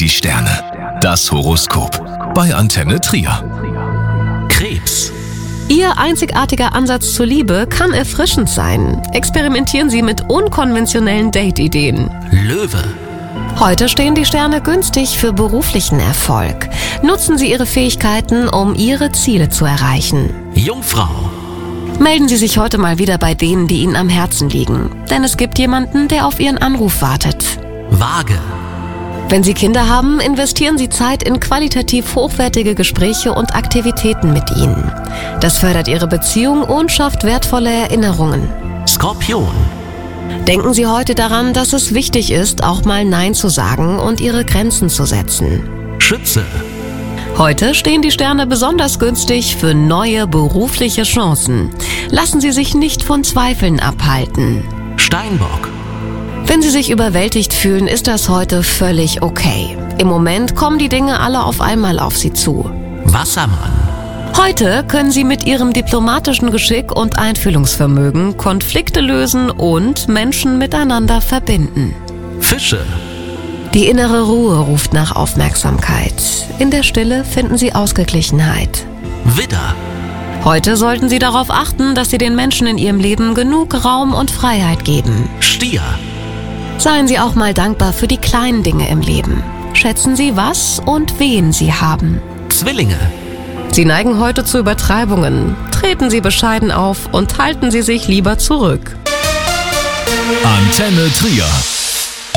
die Sterne. Das Horoskop bei Antenne Trier. Krebs. Ihr einzigartiger Ansatz zur Liebe kann erfrischend sein. Experimentieren Sie mit unkonventionellen Date-Ideen. Löwe. Heute stehen die Sterne günstig für beruflichen Erfolg. Nutzen Sie Ihre Fähigkeiten, um Ihre Ziele zu erreichen. Jungfrau. Melden Sie sich heute mal wieder bei denen, die Ihnen am Herzen liegen. Denn es gibt jemanden, der auf Ihren Anruf wartet. Waage. Wenn Sie Kinder haben, investieren Sie Zeit in qualitativ hochwertige Gespräche und Aktivitäten mit ihnen. Das fördert Ihre Beziehung und schafft wertvolle Erinnerungen. Skorpion. Denken Sie heute daran, dass es wichtig ist, auch mal Nein zu sagen und Ihre Grenzen zu setzen. Schütze. Heute stehen die Sterne besonders günstig für neue berufliche Chancen. Lassen Sie sich nicht von Zweifeln abhalten. Steinbock. Wenn Sie sich überwältigt fühlen, ist das heute völlig okay. Im Moment kommen die Dinge alle auf einmal auf Sie zu. Wassermann. Heute können Sie mit Ihrem diplomatischen Geschick und Einfühlungsvermögen Konflikte lösen und Menschen miteinander verbinden. Fische. Die innere Ruhe ruft nach Aufmerksamkeit. In der Stille finden Sie Ausgeglichenheit. Widder. Heute sollten Sie darauf achten, dass Sie den Menschen in Ihrem Leben genug Raum und Freiheit geben. Stier. Seien Sie auch mal dankbar für die kleinen Dinge im Leben. Schätzen Sie, was und wen Sie haben. Zwillinge. Sie neigen heute zu Übertreibungen. Treten Sie bescheiden auf und halten Sie sich lieber zurück. Antenne Trier.